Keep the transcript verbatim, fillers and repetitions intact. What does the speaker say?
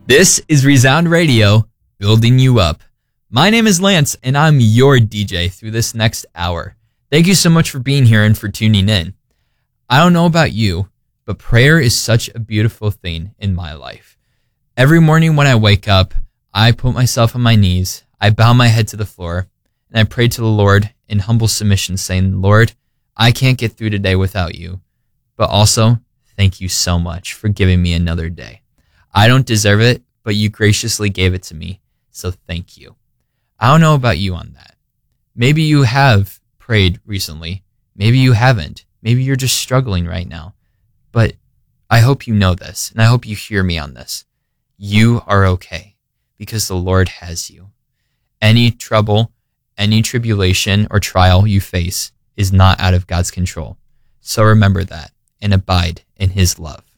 This is Resound Radio, building you up. My name is Lance, and I'm your D J through this next hour. Thank you so much for being here and for tuning in. I don't know about you, but prayer is such a beautiful thing in my life. Every morning when I wake up, I put myself on my knees, I bow my head to the floor, and I pray to the Lord in humble submission, saying, Lord, I can't get through today without you, but also thank you so much for giving me another day. I don't deserve it, but you graciously gave it to me, so thank you. I don't know about you on that. Maybe you have prayed recently. Maybe you haven't. Maybe you're just struggling right now. But I hope you know this, and I hope you hear me on this. You are okay, because the Lord has you. Any trouble, any tribulation or trial you face is not out of God's control. So remember that and abide in His love.